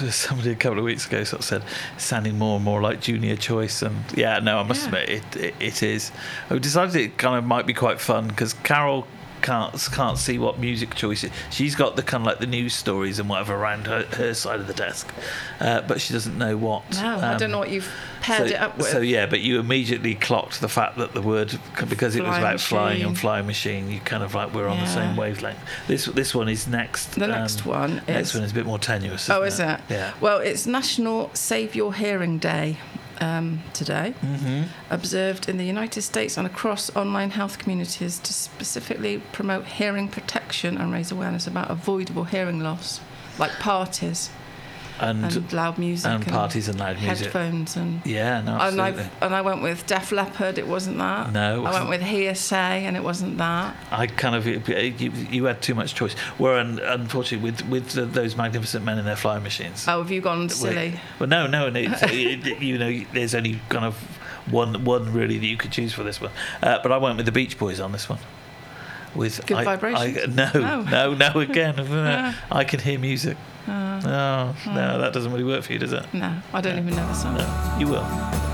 somebody a couple of weeks ago sort of said sounding more and more like Junior Choice, and I must admit it is. I decided it kind of might be quite fun because Carol can't see what music choice is. She's got the kind of like the news stories and whatever around her side of the desk, but she doesn't know what. No, I don't know what you've paired it up with. So but you immediately clocked the fact that the word, because it was about flying and flying machine, you kind of like we're on the same wavelength. This one is next. The next one is a bit more tenuous. Is it? Yeah. Well, it's National Save Your Hearing Day. Today, observed in the United States and across online health communities to specifically promote hearing protection and raise awareness about avoidable hearing loss, like parties and loud music and parties and loud music, headphones and absolutely. And I went with Def Leppard. It wasn't that. No, I went with Hearsay, and it wasn't that. I kind of you had too much choice. Where unfortunately with those magnificent men in their flying machines. Oh, have you gone silly? Well, no. There's only kind of one really that you could choose for this one. But I went with the Beach Boys on this one. With Good Vibrations. No. Again, I can hear music. No, that doesn't really work for you, does it? No, I don't even know the song. No, you will.